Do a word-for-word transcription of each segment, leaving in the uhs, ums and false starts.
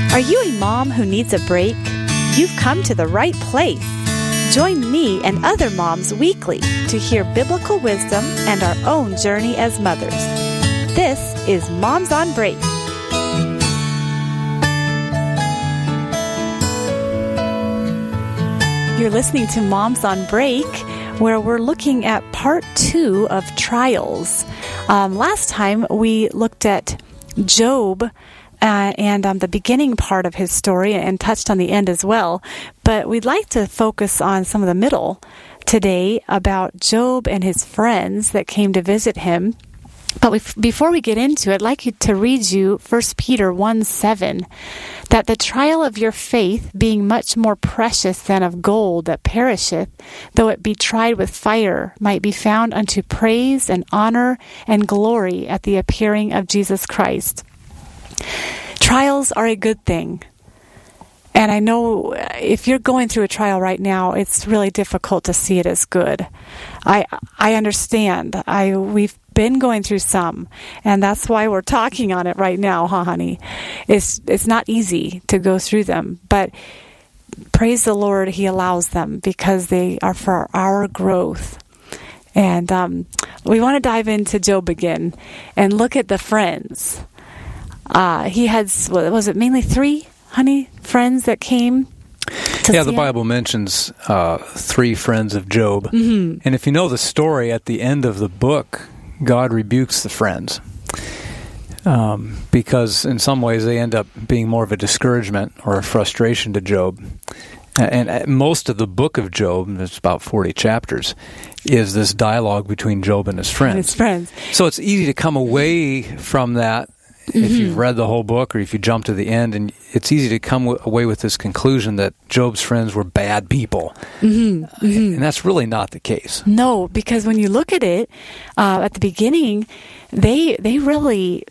Are you a mom who needs a break? You've come to the right place. Join me and other moms weekly to hear biblical wisdom and our own journey as mothers. This is Moms on Break. You're listening to Moms on Break, where we're looking at part two of trials. Um, last time we looked at Job Uh, and um, the beginning part of his story and touched on the end as well. But we'd like to focus on some of the middle today about Job and his friends that came to visit him. But we, before we get into it, I'd like you to read you First Peter one seven, that the trial of your faith, being much more precious than of gold that perisheth, though it be tried with fire, might be found unto praise and honor and glory at the appearing of Jesus Christ. Trials are a good thing. And I know if you're going through a trial right now, it's really difficult to see it as good. I I understand. I we've been going through some, and that's why we're talking on it right now, huh, honey? It's it's not easy to go through them, but praise the Lord, He allows them because they are for our growth. And um, we want to dive into Job again and look at the friends. Uh, he had, was it mainly three, honey, friends that came to Yeah, see the him? Bible mentions uh, three friends of Job. Mm-hmm. And if you know the story, at the end of the book, God rebukes the friends. Um, because in some ways they end up being more of a discouragement or a frustration to Job. And, and most of the book of Job, it's about forty chapters, is this dialogue between Job and his friends. His friends. So it's easy to come away from that Mm-hmm. if you've read the whole book or if you jump to the end, and it's easy to come w- away with this conclusion that Job's friends were bad people. Mm-hmm. Mm-hmm. And that's really not the case. No, because when you look at it, uh, at the beginning, they they really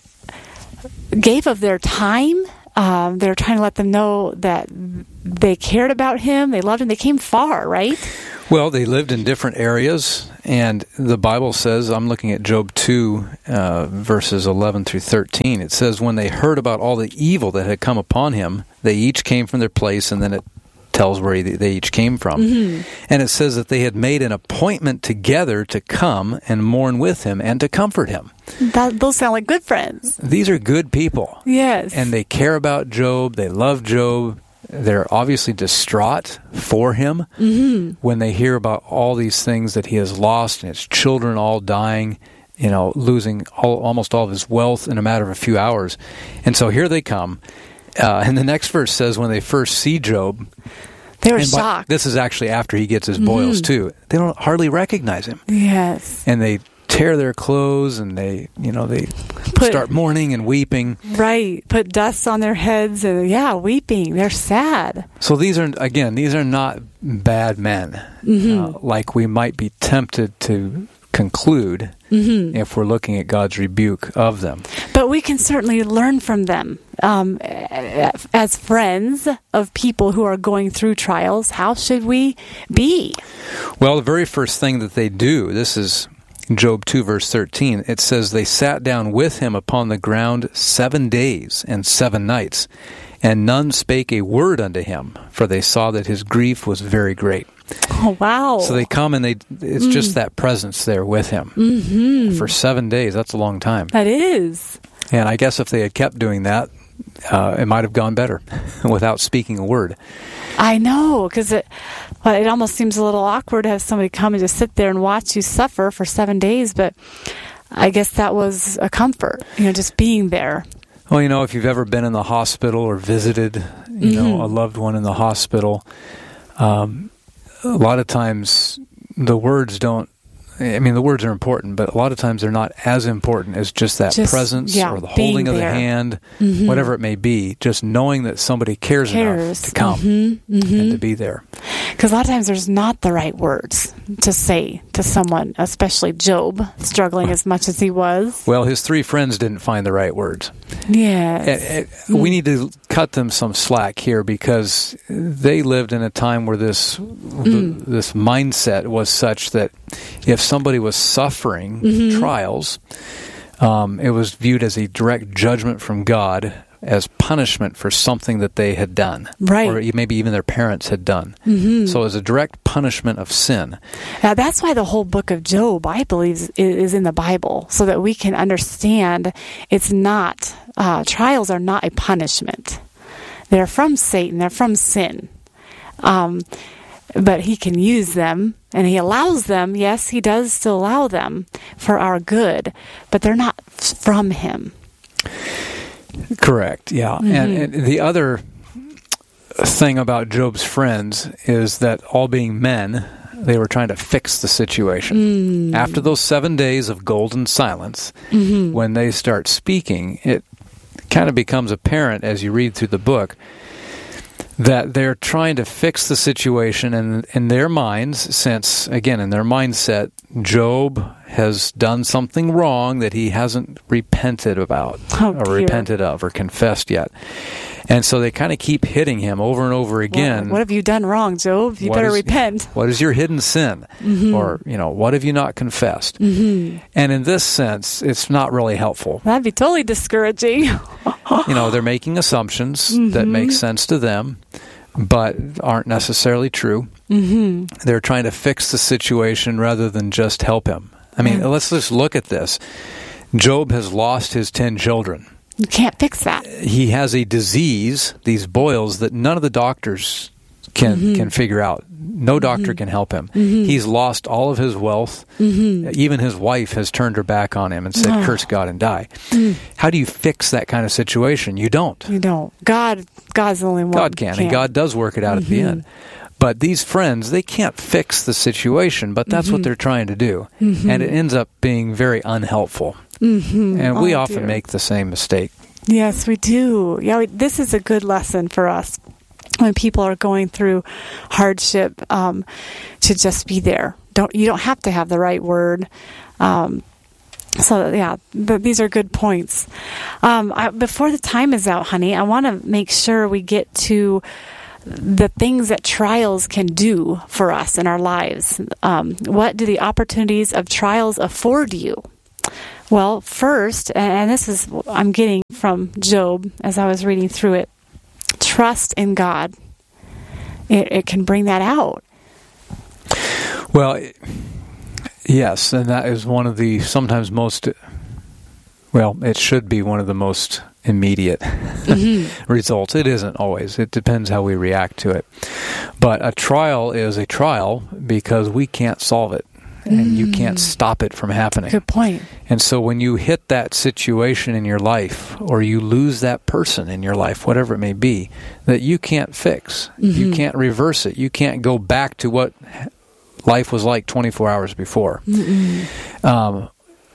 gave of their time. Um, they were trying to let them know that they cared about him, they loved him, they came far, right? Well, they lived in different areas, and the Bible says, I'm looking at Job two, uh, verses eleven through thirteen, it says, when they heard about all the evil that had come upon him, they each came from their place, and then it tells where they each came from. Mm-hmm. And it says that they had made an appointment together to come and mourn with him and to comfort him. That, those sound like good friends. These are good people. Yes. And they care about Job, they love Job. They're obviously distraught for him mm-hmm. when they hear about all these things that he has lost, and his children all dying, you know, losing all, almost all of his wealth in a matter of a few hours. And so here they come. Uh, and the next verse says when they first see Job, they were by, shocked. This is actually after he gets his boils mm-hmm. too. They don't hardly recognize him. Yes. And they tear their clothes, and they, you know, they Put, start mourning and weeping. Right. Put dust on their heads, and yeah, weeping. They're sad. So these are, again, these are not bad men, mm-hmm. uh, like we might be tempted to conclude mm-hmm. if we're looking at God's rebuke of them. But we can certainly learn from them. Um, as friends of people who are going through trials, how should we be? Well, the very first thing that they do, this is Job two, verse thirteen, it says, they sat down with him upon the ground seven days and seven nights, and none spake a word unto him, for they saw that his grief was very great. Oh, wow. So they come and they it's mm. just that presence there with him. Mm-hmm. For seven days, that's a long time. That is. And I guess if they had kept doing that, uh, it might have gone better without speaking a word. I know, because it, well, it almost seems a little awkward to have somebody come and just sit there and watch you suffer for seven days, but I guess that was a comfort, you know, just being there. Well, you know, if you've ever been in the hospital or visited, you mm-hmm. know, a loved one in the hospital, um, a lot of times the words don't, I mean, the words are important, but a lot of times they're not as important as just that just, presence yeah, or the holding of the hand, mm-hmm. whatever it may be, just knowing that somebody cares, cares. enough to come mm-hmm. Mm-hmm. and to be there. Because a lot of times there's not the right words to say to someone, especially Job, struggling as much as he was. Well, his three friends didn't find the right words. Yes. And, and mm. We need to cut them some slack here because they lived in a time where this mm. this mindset was such that if somebody was suffering mm-hmm. trials, um, it was viewed as a direct judgment from God as punishment for something that they had done. Right. Or maybe even their parents had done. Mm-hmm. So it was a direct punishment of sin. Now, that's why the whole book of Job, I believe, is, is in the Bible, so that we can understand it's not, uh, trials are not a punishment. They're from Satan. They're from sin. Um, but he can use them, and he allows them. Yes, he does still allow them for our good, but they're not from him. Correct, yeah. Mm-hmm. And, and the other thing about Job's friends is that, all being men, they were trying to fix the situation. Mm. After those seven days of golden silence, mm-hmm. when they start speaking, it kind of becomes apparent as you read through the book that they're trying to fix the situation, and in their minds, since, again, in their mindset, Job has done something wrong that he hasn't repented about, oh, or dear. repented of, or confessed yet. And so they kind of keep hitting him over and over again. Well, what have you done wrong, Job? You what better is, repent. What is your hidden sin? Mm-hmm. Or, you know, what have you not confessed? Mm-hmm. And in this sense, it's not really helpful. That'd be totally discouraging. You know, they're making assumptions mm-hmm. that make sense to them, but aren't necessarily true. Mm-hmm. They're trying to fix the situation rather than just help him. I mean, mm. let's just look at this. Job has lost his ten children. You can't fix that. He has a disease, these boils, that none of the doctors can mm-hmm. can figure out. No doctor mm-hmm. can help him. Mm-hmm. He's lost all of his wealth. Mm-hmm. Even his wife has turned her back on him and said, oh. curse God and die. Mm. How do you fix that kind of situation? You don't. You don't. God, God's the only one. God can, can. And God does work it out mm-hmm. at the end. But these friends, they can't fix the situation, but that's mm-hmm. what they're trying to do. Mm-hmm. And it ends up being very unhelpful. Mm-hmm. And we oh, often dear. make the same mistake. Yes, we do. Yeah, we, this is a good lesson for us when people are going through hardship, um, to just be there. Don't you don't have to have the right word. Um, so yeah, th- these are good points. Um, I, before the time is out, honey, I want to make sure we get to the things that trials can do for us in our lives. Um, what do the opportunities of trials afford you? Well, first, and this is I'm getting from Job as I was reading through it, trust in God. It, it can bring that out. Well, yes, and that is one of the sometimes most, well, it should be one of the most immediate mm-hmm. results. It isn't always. It depends how we react to it. But a trial is a trial because we can't solve it. And mm. you can't stop it from happening. Good point. And so when you hit that situation in your life, or you lose that person in your life, whatever it may be, that you can't fix, mm-hmm. you can't reverse it, you can't go back to what life was like twenty-four hours before. Um,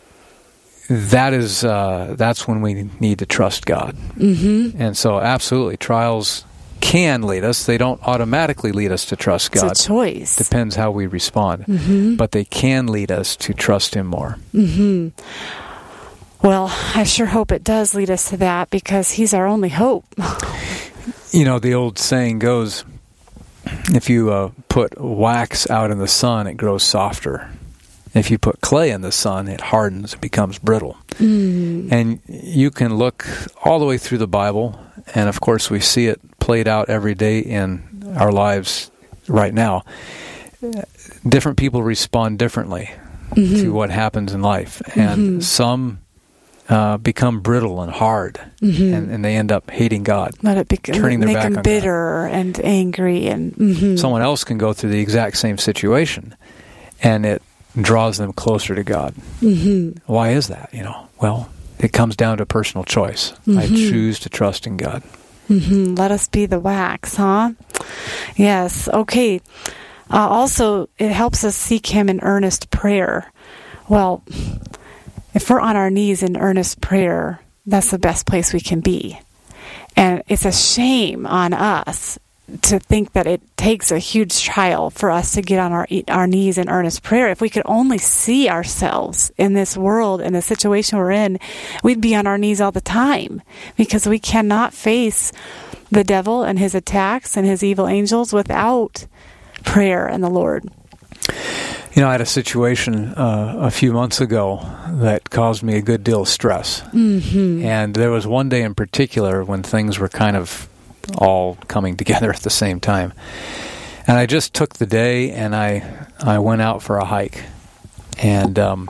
that is, uh, that's when we need to trust God. Mm-hmm. And so absolutely, trials can lead us. They don't automatically lead us to trust God. It's a choice. Depends how we respond. Mm-hmm. But they can lead us to trust Him more. Mm-hmm. Well, I sure hope it does lead us to that, because He's our only hope. You know, the old saying goes, if you uh, put wax out in the sun, it grows softer. If you put clay in the sun, it hardens, it becomes brittle. Mm. And you can look all the way through the Bible, and of course we see it played out every day in our lives right now. Different people respond differently mm-hmm. to what happens in life. And mm-hmm. some uh, become brittle and hard, mm-hmm. and, and they end up hating God, Let it be, turning their make back them on bitter God. And angry. And mm-hmm. Someone else can go through the exact same situation, and it draws them closer to God. Mm-hmm. Why is that? You know, well, it comes down to personal choice. Mm-hmm. I choose to trust in God. Mm-hmm. Let us be the wax, huh? Yes. Okay. Uh, also, it helps us seek Him in earnest prayer. Well, if we're on our knees in earnest prayer, that's the best place we can be. And it's a shame on us to think that it takes a huge trial for us to get on our our knees in earnest prayer. If we could only see ourselves in this world, in the situation we're in, we'd be on our knees all the time, because we cannot face the devil and his attacks and his evil angels without prayer and the Lord. You know, I had a situation uh, a few months ago that caused me a good deal of stress. Mm-hmm. And there was one day in particular when things were kind of all coming together at the same time. And I just took the day and I I went out for a hike. And um,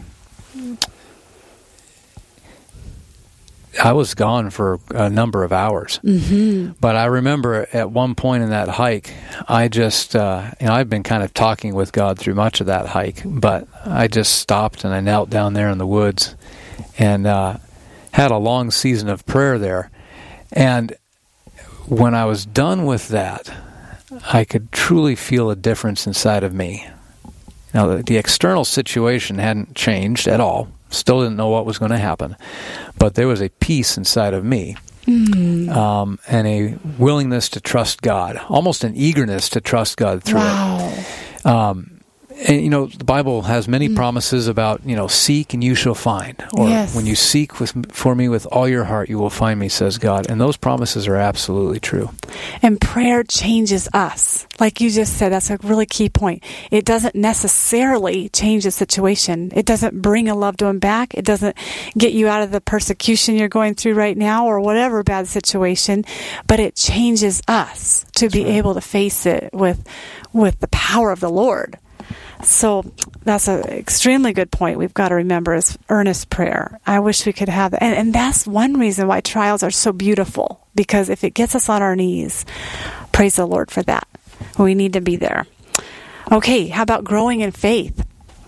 I was gone for a number of hours. Mm-hmm. But I remember at one point in that hike, I just, uh, you know, I've been kind of talking with God through much of that hike, but I just stopped and I knelt down there in the woods and uh, had a long season of prayer there. And when I was done with that, I could truly feel a difference inside of me. Now, the, the external situation hadn't changed at all. Still didn't know what was going to happen. But there was a peace inside of me, Mm. um, and a willingness to trust God, almost an eagerness to trust God through Wow. it. Um, and, you know, the Bible has many mm. promises about, you know, seek and you shall find. Or yes. when you seek with, for me with all your heart, you will find me, says God. And those promises are absolutely true. And prayer changes us. Like you just said, that's a really key point. It doesn't necessarily change the situation. It doesn't bring a loved one back. It doesn't get you out of the persecution you're going through right now or whatever bad situation, but it changes us to That's be right. able to face it with with the power of the Lord. So that's an extremely good point we've got to remember is earnest prayer. I wish we could have that. And, and that's one reason why trials are so beautiful, because if it gets us on our knees, praise the Lord for that. We need to be there. Okay, how about growing in faith?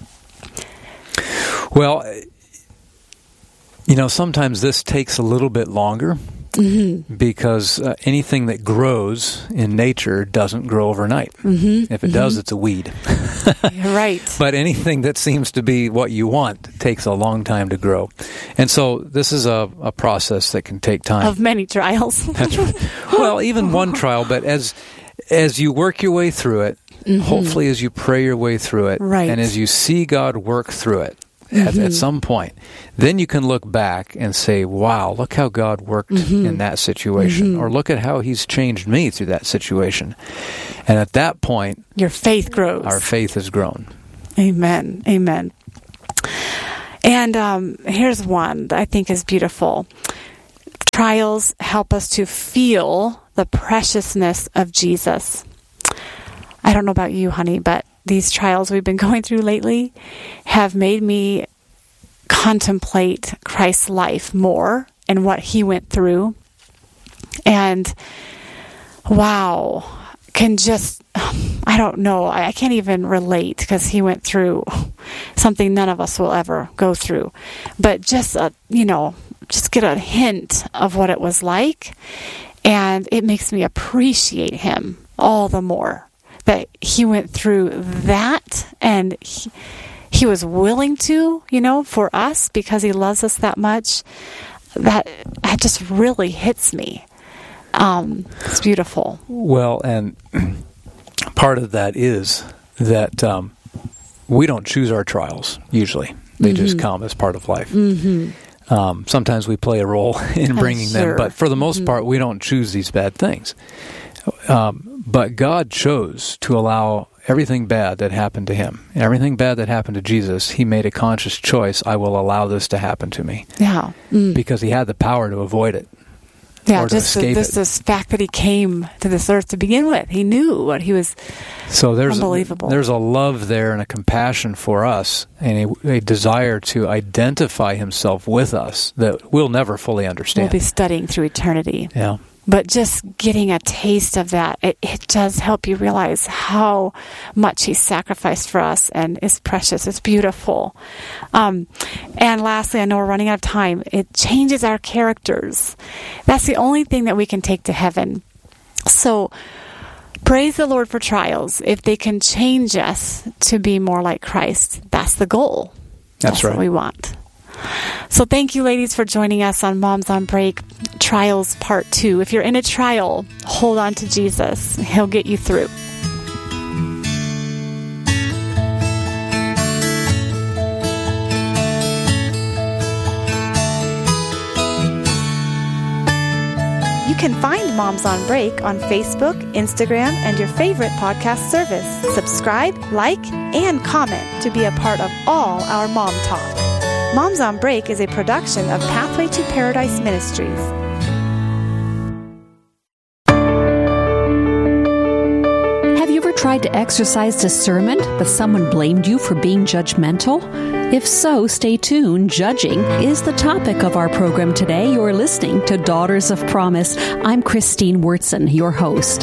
Well, you know, sometimes this takes a little bit longer Mm-hmm. because uh, anything that grows in nature doesn't grow overnight. Mm-hmm. If it mm-hmm. does, it's a weed. Right. But anything that seems to be what you want takes a long time to grow. And so this is a, a process that can take time. Of many trials. That's right. Well, even one trial, but as as you work your way through it, mm-hmm. hopefully as you pray your way through it, right. and as you see God work through it, mm-hmm. at, at some point, then you can look back and say, wow, look how God worked mm-hmm. in that situation, mm-hmm. or look at how He's changed me through that situation. And at that point, your faith grows. Our faith has grown. Amen. Amen. And um, here's one that I think is beautiful. Trials help us to feel the preciousness of Jesus. I don't know about you, honey, but these trials we've been going through lately have made me contemplate Christ's life more and what He went through. And wow, can just, I don't know, I can't even relate because He went through something none of us will ever go through. But just, a, you know, just get a hint of what it was like. And it makes me appreciate Him all the more. That He went through that and he, he was willing to, you know, for us because He loves us that much. That, that just really hits me. Um, it's beautiful. Well, and part of that is that um, we don't choose our trials, usually. They mm-hmm. just come as part of life. Mm-hmm. Um, sometimes we play a role in bringing sure. them, but for the most mm-hmm. part, we don't choose these bad things. Um, but God chose to allow everything bad that happened to Him, everything bad that happened to Jesus. He made a conscious choice. I will allow this to happen to me. Yeah, mm. because He had the power to avoid it. Yeah, just the, this this fact that He came to this earth to begin with. He knew what He was. So there's unbelievable. A, there's a love there and a compassion for us, and a, a desire to identify Himself with us that we'll never fully understand. We'll be studying through eternity. Yeah. But just getting a taste of that, it, it does help you realize how much He sacrificed for us, and it's precious. It's beautiful. Um, and lastly, I know we're running out of time. It changes our characters. That's the only thing that we can take to heaven. So praise the Lord for trials. If they can change us to be more like Christ, that's the goal. That's, that's right. what we want. So thank you, ladies, for joining us on Moms on Break Trials Part two. If you're in a trial, hold on to Jesus. He'll get you through. You You can find Moms on Break on Facebook, Instagram, and your favorite podcast service. Subscribe, like, and comment to be a part of all our Mom Talk. Moms on Break is a production of Pathway to Paradise Ministries. Have you ever tried to exercise discernment, but someone blamed you for being judgmental? If so, stay tuned. Judging is the topic of our program today. You're listening to Daughters of Promise. I'm Christine Wurtson, your host.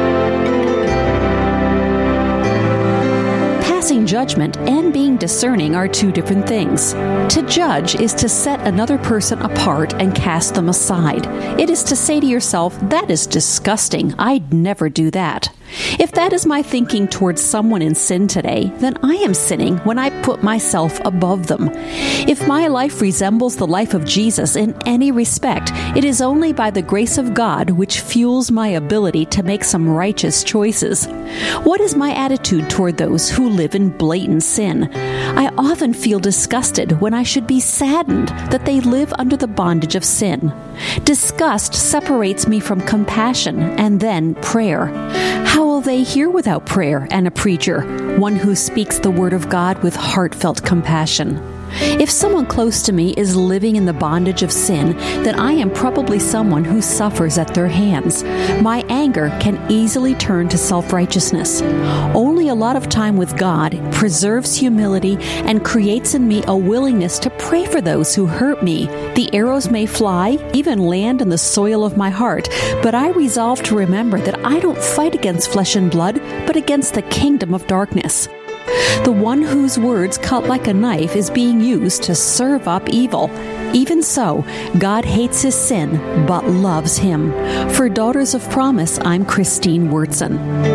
Passing judgment and being discerning are two different things. To judge is to set another person apart and cast them aside. It is to say to yourself, that is disgusting. I'd never do that. If that is my thinking towards someone in sin today, then I am sinning when I put myself above them. If my life resembles the life of Jesus in any respect, it is only by the grace of God which fuels my ability to make some righteous choices. What is my attitude toward those who live in blatant sin? I often feel disgusted when I should be saddened that they live under the bondage of sin. Disgust separates me from compassion and then prayer. How will they hear without prayer and a preacher, one who speaks the word of God with heartfelt compassion? If someone close to me is living in the bondage of sin, then I am probably someone who suffers at their hands. My anger can easily turn to self-righteousness. Only a lot of time with God preserves humility and creates in me a willingness to pray for those who hurt me. The arrows may fly, even land in the soil of my heart, but I resolve to remember that I don't fight against flesh and blood, but against the kingdom of darkness. The one whose words cut like a knife is being used to serve up evil. Even so, God hates his sin, but loves him. For Daughters of Promise, I'm Christine Wurtson.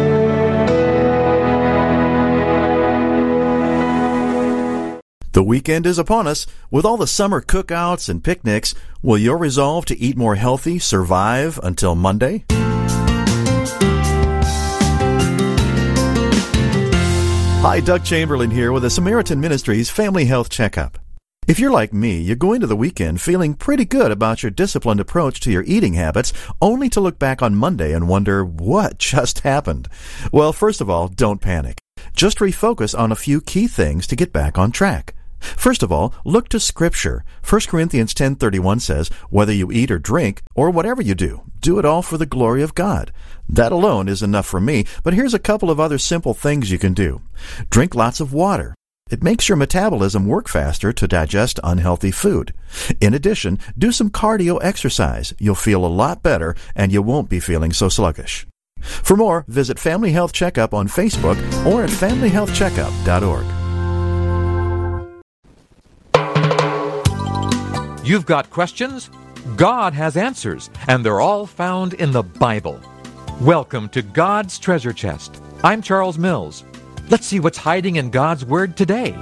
The weekend is upon us. With all the summer cookouts and picnics, will your resolve to eat more healthy survive until Monday? Hi, Doug Chamberlain here with the Samaritan Ministries Family Health Checkup. If you're like me, you go into the weekend feeling pretty good about your disciplined approach to your eating habits, only to look back on Monday and wonder what just happened. Well, first of all, don't panic. Just refocus on a few key things to get back on track. First of all, look to Scripture. First Corinthians ten thirty-one says, whether you eat or drink, or whatever you do, do it all for the glory of God. That alone is enough for me, but here's a couple of other simple things you can do. Drink lots of water. It makes your metabolism work faster to digest unhealthy food. In addition, do some cardio exercise. You'll feel a lot better, and you won't be feeling so sluggish. For more, visit Family Health Checkup on Facebook or at family health checkup dot org. You've got questions? God has answers, and they're all found in the Bible. Welcome to God's Treasure Chest. I'm Charles Mills. Let's see what's hiding in God's Word today.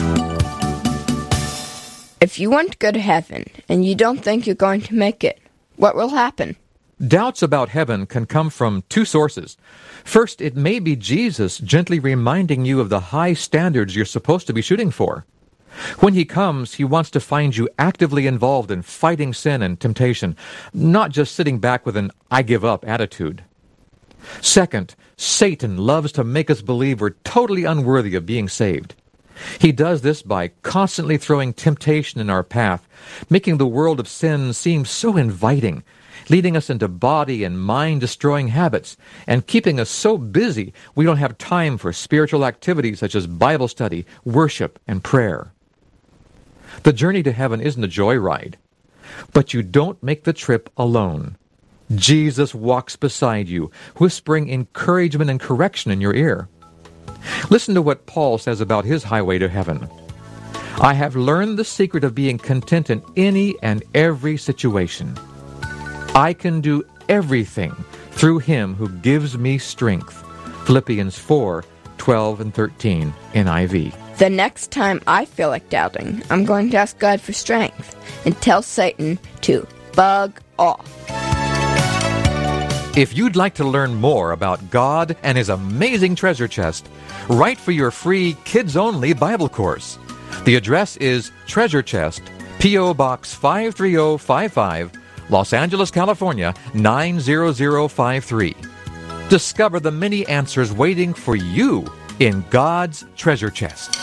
If you want to go to heaven and you don't think you're going to make it, what will happen? Doubts about heaven can come from two sources. First, it may be Jesus gently reminding you of the high standards you're supposed to be shooting for. When he comes, he wants to find you actively involved in fighting sin and temptation, not just sitting back with an I give up attitude. Second, Satan loves to make us believe we're totally unworthy of being saved. He does this by constantly throwing temptation in our path, making the world of sin seem so inviting, leading us into body and mind-destroying habits, and keeping us so busy we don't have time for spiritual activities such as Bible study, worship, and prayer. The journey to heaven isn't a joyride, but you don't make the trip alone. Jesus walks beside you, whispering encouragement and correction in your ear. Listen to what Paul says about his highway to heaven. I have learned the secret of being content in any and every situation. I can do everything through him who gives me strength. Philippians four, twelve and thirteen, N I V. The next time I feel like doubting, I'm going to ask God for strength and tell Satan to bug off. If you'd like to learn more about God and His amazing treasure chest, write for your free kids-only Bible course. The address is Treasure Chest, P O. Box five three zero five five, Los Angeles, California, nine zero zero five three. Discover the many answers waiting for you in God's treasure chest.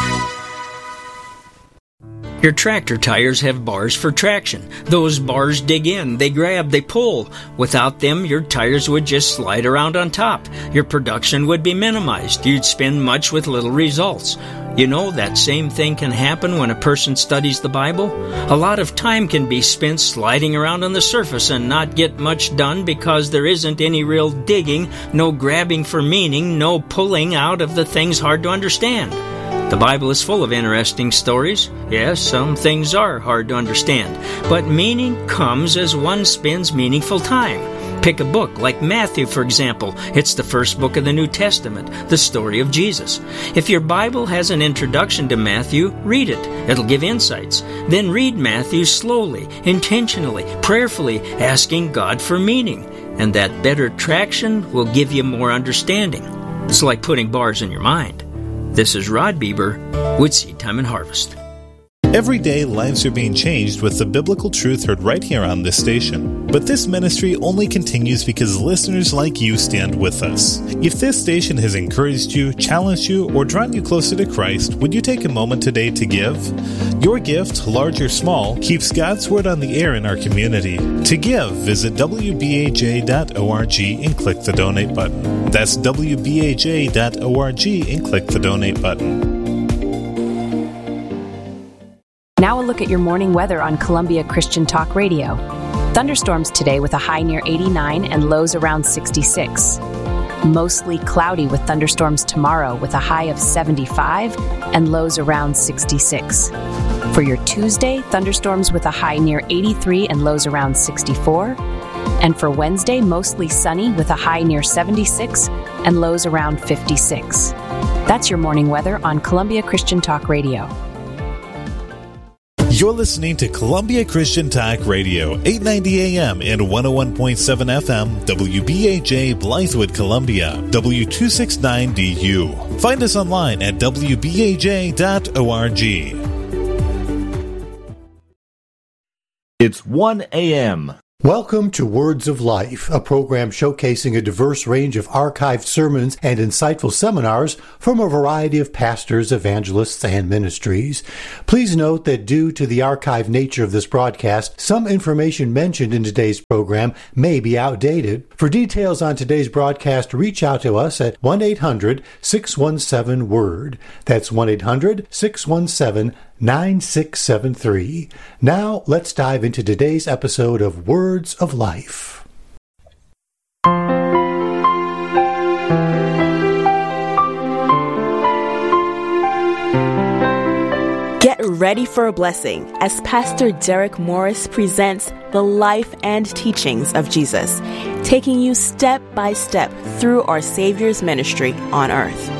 Your tractor tires have bars for traction. Those bars dig in, they grab, they pull. Without them, your tires would just slide around on top. Your production would be minimized. You'd spend much with little results. You know, that same thing can happen when a person studies the Bible. A lot of time can be spent sliding around on the surface and not get much done because there isn't any real digging, no grabbing for meaning, no pulling out of the things hard to understand. The Bible is full of interesting stories. Yes, some things are hard to understand, but meaning comes as one spends meaningful time. Pick a book like Matthew, for example. It's the first book of the New Testament, the story of Jesus. If your Bible has an introduction to Matthew, read it. It'll give insights. Then read Matthew slowly, intentionally, prayerfully, asking God for meaning. And that better traction will give you more understanding. It's like putting bars in your mind. This is Rod Bieber with Seed Time and Harvest. Every day, lives are being changed with the biblical truth heard right here on this station. But this ministry only continues because listeners like you stand with us. If this station has encouraged you, challenged you, or drawn you closer to Christ, would you take a moment today to give? Your gift, large or small, keeps God's Word on the air in our community. To give, visit w b a j dot org and click the donate button. That's w b a j dot org and click the donate button. Now a look at your morning weather on Columbia Christian Talk Radio. Thunderstorms today with a high near eighty-nine and lows around sixty-six. Mostly cloudy with thunderstorms tomorrow with a high of seventy-five and lows around sixty-six. For your Tuesday, thunderstorms with a high near eighty-three and lows around sixty-four. And for Wednesday, mostly sunny with a high near seventy-six and lows around fifty-six. That's your morning weather on Columbia Christian Talk Radio. You're listening to Columbia Christian Talk Radio, eight ninety A M and one oh one point seven F M, W B A J, Blythewood, Columbia, W two sixty-nine D U. Find us online at w b a j dot org. It's one A M Welcome to Words of Life, a program showcasing a diverse range of archived sermons and insightful seminars from a variety of pastors, evangelists, and ministries. Please note that due to the archived nature of this broadcast, some information mentioned in today's program may be outdated. For details on today's broadcast, reach out to us at one eight hundred six one seven word. That's one eight hundred six one seven nine six seven three. Now, let's dive into today's episode of Words of Life. Get ready for a blessing as Pastor Derek Morris presents the life and teachings of Jesus, taking you step by step through our Savior's ministry on earth.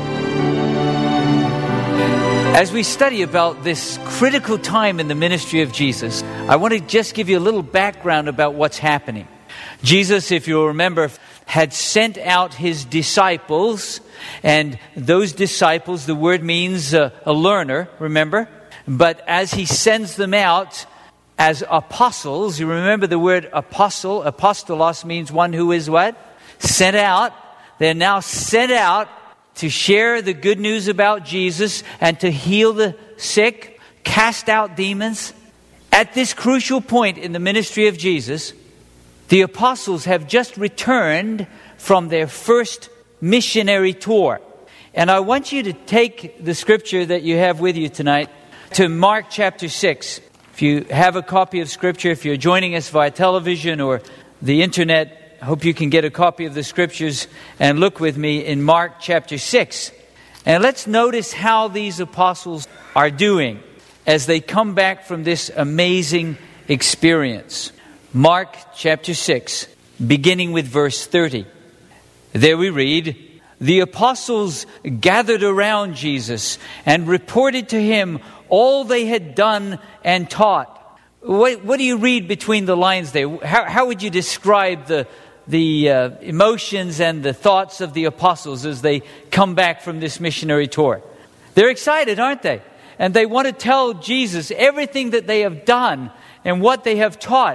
As we study about this critical time in the ministry of Jesus, I want to just give you a little background about what's happening. Jesus, if you'll remember, had sent out his disciples, and those disciples, the word means uh, a learner, remember? But as he sends them out as apostles, you remember the word apostle, apostolos means one who is what? Sent out. They're now sent out to share the good news about Jesus and to heal the sick, cast out demons. At this crucial point in the ministry of Jesus, the apostles have just returned from their first missionary tour. And I want you to take the scripture that you have with you tonight to Mark chapter six. If you have a copy of scripture, if you're joining us via television or the internet, I hope you can get a copy of the scriptures and look with me in Mark chapter six. And let's notice how these apostles are doing as they come back from this amazing experience. Mark chapter six, beginning with verse thirty. There we read, "The apostles gathered around Jesus and reported to him all they had done and taught." What, what do you read between the lines there? How, how would you describe the the uh, emotions and the thoughts of the apostles as they come back from this missionary tour? They're excited, aren't they? And they want to tell Jesus everything that they have done and what they have taught.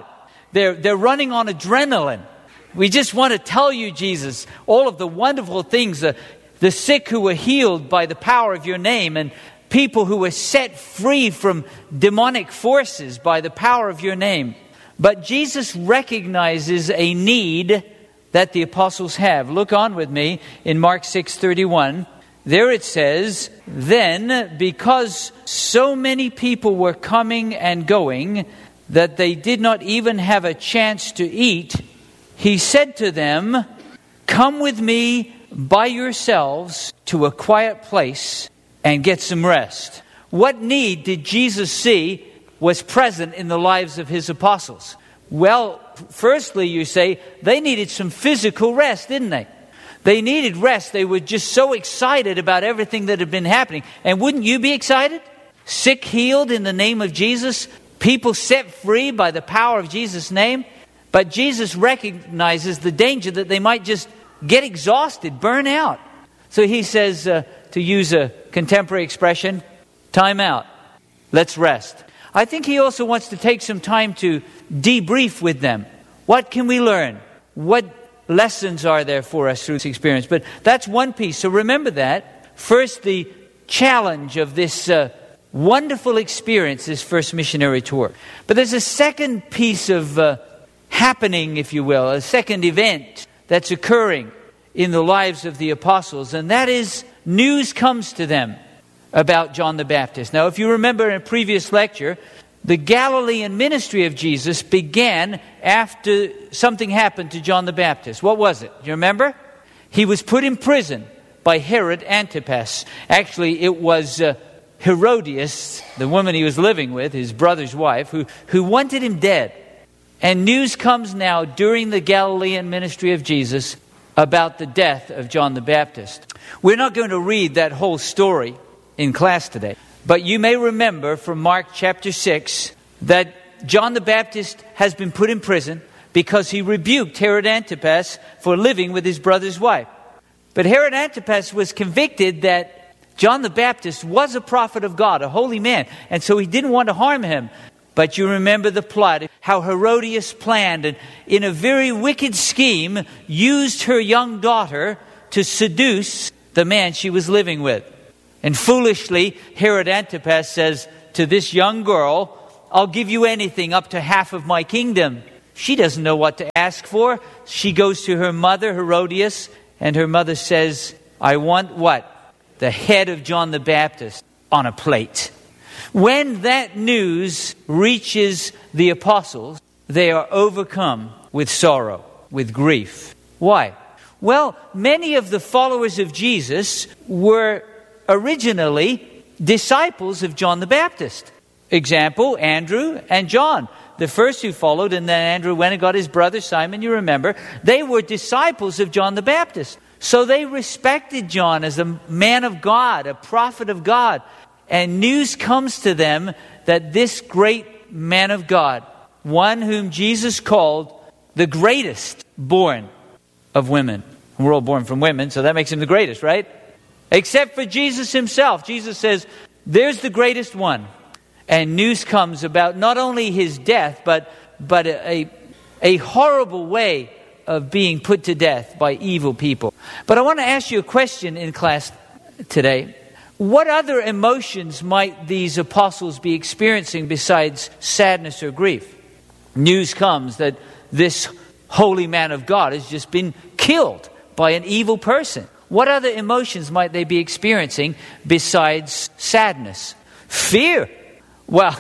They're, they're running on adrenaline. We just want to tell you, Jesus, all of the wonderful things, the, the sick who were healed by the power of your name, and people who were set free from demonic forces by the power of your name. But Jesus recognizes a need that the apostles have. Look on with me in Mark six thirty-one. There it says, "Then, because so many people were coming and going that they did not even have a chance to eat, he said to them, 'Come with me by yourselves to a quiet place and get some rest.'" What need did Jesus see was present in the lives of his apostles? Well, firstly, you say, they needed some physical rest, didn't they? They needed rest. They were just so excited about everything that had been happening. And wouldn't you be excited? Sick healed in the name of Jesus. People set free by the power of Jesus' name. But Jesus recognizes the danger that they might just get exhausted, burn out. So he says, uh, to use a contemporary expression, time out. Let's rest. I think he also wants to take some time to debrief with them. What can we learn? What lessons are there for us through this experience? But that's one piece. So remember that. First, the challenge of this uh, wonderful experience, this first missionary tour. But there's a second piece of uh, happening, if you will, a second event that's occurring in the lives of the apostles, and that is news comes to them about John the Baptist. Now, if you remember in a previous lecture, the Galilean ministry of Jesus began after something happened to John the Baptist. What was it? Do you remember? He was put in prison by Herod Antipas. Actually, it was uh, Herodias, the woman he was living with, his brother's wife, who, who wanted him dead. And news comes now during the Galilean ministry of Jesus about the death of John the Baptist. We're not going to read that whole story in class today. But you may remember from Mark chapter six that John the Baptist has been put in prison because he rebuked Herod Antipas for living with his brother's wife. But Herod Antipas was convicted that John the Baptist was a prophet of God, a holy man, and so he didn't want to harm him. But you remember the plot, how Herodias planned and in a very wicked scheme used her young daughter to seduce the man she was living with. And foolishly, Herod Antipas says to this young girl, "I'll give you anything up to half of my kingdom." She doesn't know what to ask for. She goes to her mother, Herodias, and her mother says, "I want what? The head of John the Baptist on a plate." When that news reaches the apostles, they are overcome with sorrow, with grief. Why? Well, many of the followers of Jesus were originally disciples of John the Baptist. Example, Andrew and John, the first who followed, and then Andrew went and got his brother Simon, you remember. They were disciples of John the Baptist. So they respected John as a man of God, a prophet of God. And news comes to them that this great man of God, one whom Jesus called the greatest born of women. We're all born from women, so that makes him the greatest, right? Except for Jesus himself. Jesus says, there's the greatest one. And news comes about not only his death, but, but a, a horrible way of being put to death by evil people. But I want to ask you a question in class today. What other emotions might these apostles be experiencing besides sadness or grief? News comes that this holy man of God has just been killed by an evil person. What other emotions might they be experiencing besides sadness? Fear. Well,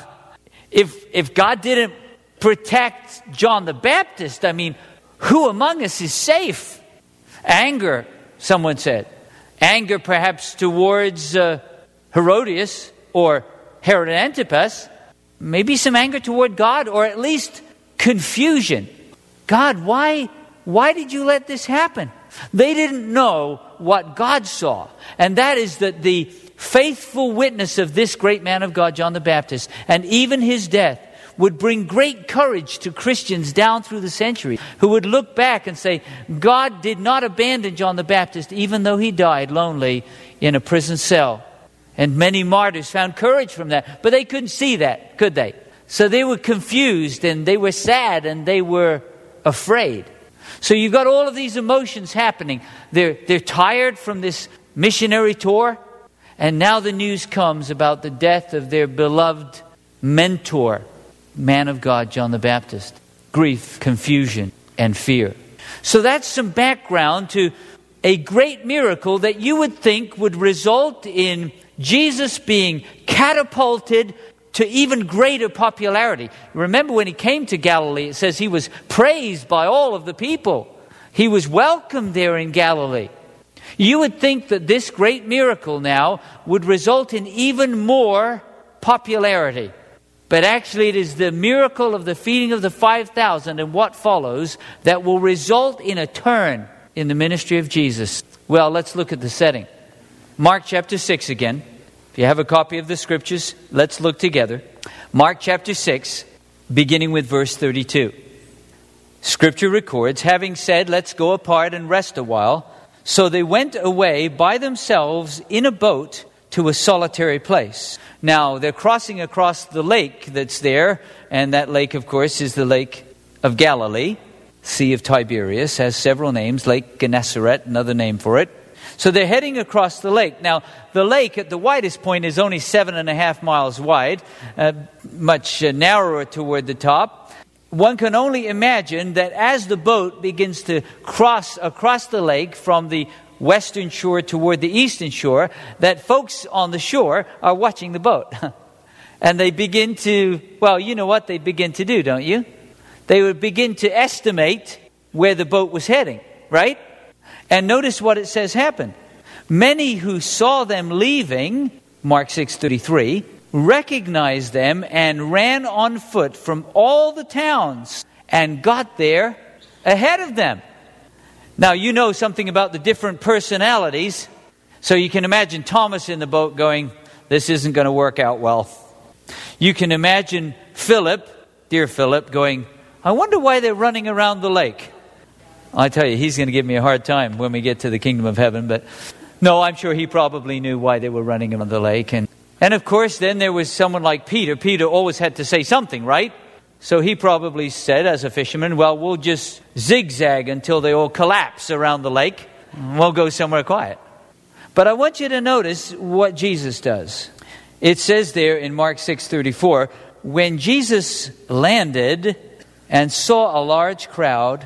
if if God didn't protect John the Baptist, I mean, who among us is safe? Anger, someone said. Anger perhaps towards uh, Herodias or Herod Antipas. Maybe some anger toward God, or at least confusion. God, why, why did you let this happen? They didn't know what God saw. And that is that the faithful witness of this great man of God, John the Baptist, and even his death would bring great courage to Christians down through the century who would look back and say, God did not abandon John the Baptist even though he died lonely in a prison cell. And many martyrs found courage from that. But they couldn't see that, could they? So they were confused and they were sad and they were afraid. So you've got all of these emotions happening. They're, they're tired from this missionary tour. And now the news comes about the death of their beloved mentor, man of God, John the Baptist. Grief, confusion, and fear. So that's some background to a great miracle that you would think would result in Jesus being catapulted to even greater popularity. Remember when he came to Galilee, it says he was praised by all of the people. He was welcomed there in Galilee. You would think that this great miracle now would result in even more popularity. But actually it is the miracle of the feeding of the five thousand and what follows that will result in a turn in the ministry of Jesus. Well, let's look at the setting. Mark chapter six again. If you have a copy of the scriptures, let's look together. Mark chapter six, beginning with verse thirty-two. Scripture records, having said, let's go apart and rest a while. So they went away by themselves in a boat to a solitary place. Now, they're crossing across the lake that's there, and that lake, of course, is the Lake of Galilee. Sea of Tiberias has several names, Lake Gennesaret, another name for it. So they're heading across the lake. Now, the lake at the widest point is only seven and a half miles wide, uh, much uh, narrower toward the top. One can only imagine that as the boat begins to cross across the lake from the western shore toward the eastern shore, that folks on the shore are watching the boat. And they begin to, well, you know what they begin to do, don't you? They would begin to estimate where the boat was heading, right? And notice what it says happened. Many who saw them leaving, Mark six thirty-three, recognized them and ran on foot from all the towns and got there ahead of them. Now, you know something about the different personalities, so you can imagine Thomas in the boat going, this isn't going to work out well. You can imagine Philip, dear Philip, going, I wonder why they're running around the lake. I tell you, he's going to give me a hard time when we get to the kingdom of heaven, but no, I'm sure he probably knew why they were running around the lake. And And of course, then there was someone like Peter. Peter always had to say something, right? So he probably said, as a fisherman, well, we'll just zigzag until they all collapse around the lake. We'll go somewhere quiet. But I want you to notice what Jesus does. It says there in Mark six thirty-four, when Jesus landed and saw a large crowd,